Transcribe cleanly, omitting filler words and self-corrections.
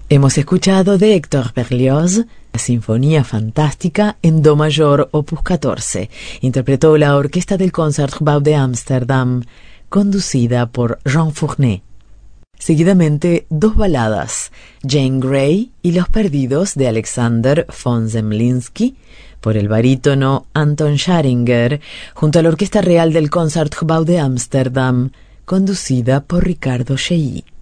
Hemos escuchado de Héctor Berlioz la Sinfonía Fantástica en Do mayor, opus 14. Interpretó la orquesta del Concertgebouw de Ámsterdam, conducida por Jean Fournet. Seguidamente, dos baladas, Jane Grey y Los Perdidos de Alexander von Zemlinsky, por el barítono Anton Scharinger, junto a la Orquesta Real del Concertgebouw de Ámsterdam, conducida por Ricardo Chailly.